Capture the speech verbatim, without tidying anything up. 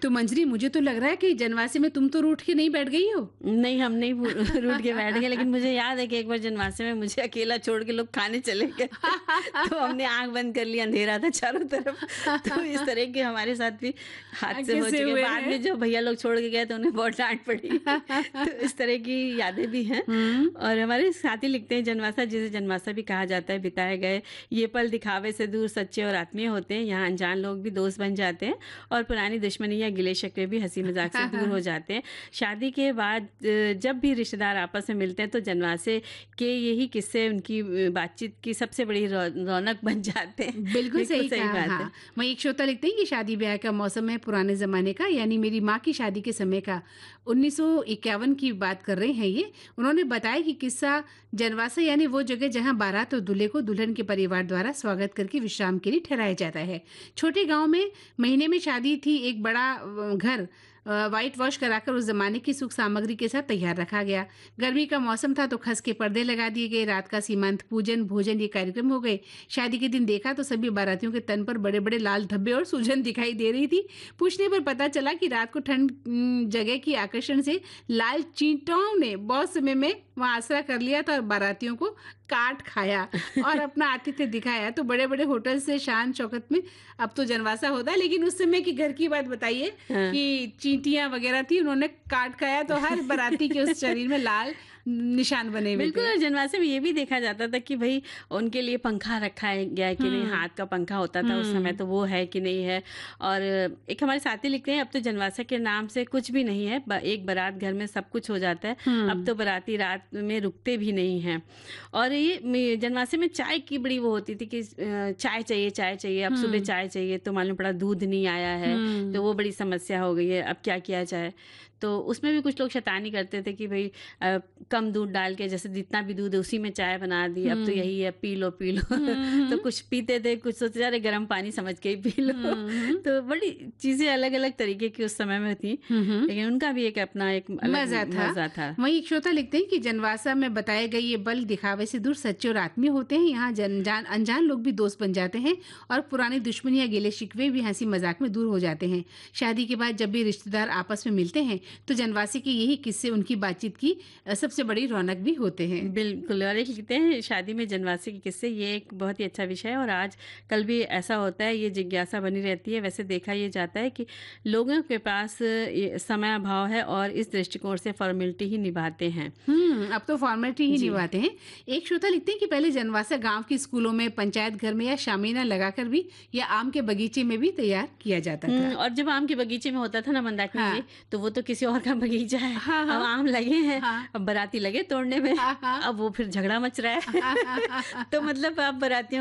तो मंजरी, मुझे तो लग रहा है कि जनवासे में तुम तो रूठ के नहीं बैठ गई हो? नहीं, हम नहीं भू रूठ के बैठ गए, लेकिन मुझे याद है कि एक बार जनवासे में मुझे अकेला छोड़ के लोग खाने चले गए। तो हमने आँख बंद कर ली, अंधेरा था चारों तरफ। तो इस तरह के हमारे साथ भी हादसे हो किस्से चुके। हुए बाद हैं। में जो भैया लोग छोड़ के गए तो उन्हें बहुत डाँट पड़ी। तो इस तरह की यादें भी हैं। और हमारे साथी लिखते हैं, जनवासा जिसे जनवासा भी कहा जाता है, बिताए गए ये पल दिखावे से दूर सच्चे और आत्मीय होते हैं। यहाँ अनजान लोग भी दोस्त बन जाते हैं और पुरानी दुश्मनी या गिले शिकवे भी हंसी मजाक से दूर हो जाते हैं। शादी के बाद अ, जब भी रिश्तेदार आपस में मिलते हैं तो जनवासे के यही किस्से उनकी अ, बातचीत की सबसे बड़ी रौ, रौनक बन जाते हैं। बिल्कुल सही कहा। बात है। हाँ, वहीं एक श्रोता लिखते हैं कि शादी ब्याह का मौसम है पुराने ज़माने का, यानी मेरी माँ की शादी के समय का, उन्नीस सौ इक्यावन की बात कर रहे हैं ये। उन्होंने बताया कि किस्सा जनवासा यानी वो जगह जहाँ बारात और दूल्हे को दुल्हन के परिवार द्वारा स्वागत करके विश्राम के लिए ठहराया जाता है। छोटे गांव में महीने में शादी थी। एक बड़ा अ, घर वाइट वॉश कराकर उस जमाने की सुख सामग्री के साथ तैयार रखा गया। गर्मी का मौसम था तो खस के पर्दे लगा दिए गए। रात का सीमांत पूजन भोजन ये कार्यक्रम हो गए। शादी के दिन देखा तो सभी बारातियों के तन पर बड़े बड़े लाल धब्बे और सूजन दिखाई दे रही थी। पूछने पर पता चला कि रात को ठंड अम, जगह की आकर्षण से लाल चींटों ने बहुत समय में वहां आसरा कर लिया था और बारातियों को काट खाया और अपना आतिथ्य दिखाया। तो बड़े बड़े होटल से शान शौकत में अब तो जनवासा होता है, लेकिन उस समय की घर की बात बताइए कि चींटियां वगैरह थी, उन्होंने काट खाया तो हर बाराती के उस शरीर में लाल निशान बने हुए थे। बिल्कुल, जनवासे में ये भी देखा जाता था कि भाई उनके लिए पंखा रखा है गया है कि नहीं, हाथ का पंखा होता था उस समय, तो वो है कि नहीं है। और एक हमारे साथी लिखते हैं, अब तो जनवासा के नाम से कुछ भी नहीं है, ब- एक बारात घर में सब कुछ हो जाता है। अब तो बाराती रात में रुकते भी नहीं हैं। और ये मे- जनवासे में चाय की बड़ी वो होती थी कि अ, चाय चाहिए चाय चाहिए। अब सुबह चाय चाहिए तो मालूम पड़ा दूध नहीं आया है, तो वो बड़ी समस्या हो गई है। अब क्या किया जाए, तो उसमें भी कुछ लोग शैतानी करते थे कि भाई अ, कम दूध डाल के, जैसे जितना भी दूध है उसी में चाय बना दी, अब तो यही है, पी लो पी लो। तो कुछ पीते थे, कुछ सोचते जा रहे गर्म पानी समझ के ही पी लो। तो बड़ी चीजें अलग अलग तरीके की उस समय में थी, लेकिन उनका भी एक अपना एक अलग मजा था, मजा था। वहीं एक श्रोता लिखते हैं कि जनवासा में बताए गए ये बल दिखावे से दूर सच्चे और आत्मीय होते हैं। यहाँ जन जान अनजान लोग भी दोस्त बन जाते हैं और पुरानी दुश्मनी या गिले शिकवे भी हंसी मजाक में दूर हो जाते हैं। शादी के बाद जब भी रिश्तेदार आपस में मिलते हैं तो जनवासी के यही किस्से उनकी बातचीत की अ, सबसे बड़ी रौनक भी होते हैं। बिल्कुल, और एक लिखते हैं शादी में जनवासे के किस्से, ये एक बहुत ही अच्छा विषय है और आज कल भी ऐसा होता है, ये जिज्ञासा बनी रहती है। वैसे देखा ये जाता है कि लोगों के पास ये समय अभाव है और इस दृष्टिकोण से फॉर्मेलिटी ही निभाते हैं। हम्म अब तो फॉर्मेलिटी ही जी। निभाते हैं। एक श्रोता लिखते हैं कि पहले जनवासा गांव के स्कूलों में, पंचायत घर में या शामियाना लगाकर भी या आम के बगीचे में भी तैयार किया जाता था। हम्म, और जब आम के बगीचे में होता था ना मंदाकिनी हाँ। जी, तो वो तो किसी और का बगीचा है। हाँ, हाँ। अब आम लगे हैं, हाँ। अब बाराती लगे तोड़ने में। हाँ, हाँ। अब वो फिर झगड़ा मच रहा है। तो मतलब अब बारातियों